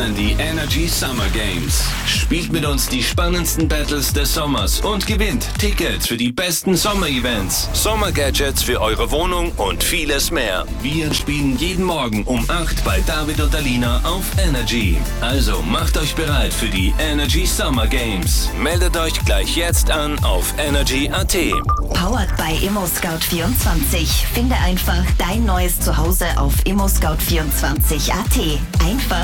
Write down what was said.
beginnen die Energy Summer Games. Spielt mit uns die spannendsten Battles des Sommers und gewinnt Tickets für die besten Sommer-Events, Sommer-Gadgets für eure Wohnung und vieles mehr. Wir spielen jeden Morgen um 8 bei David und Alina auf Energy. Also macht euch bereit für die Energy Summer Games. Meldet euch gleich jetzt an auf energy.at. Powered by ImmoScout24. Finde einfach dein neues Zuhause auf ImmoScout24.at. Einfach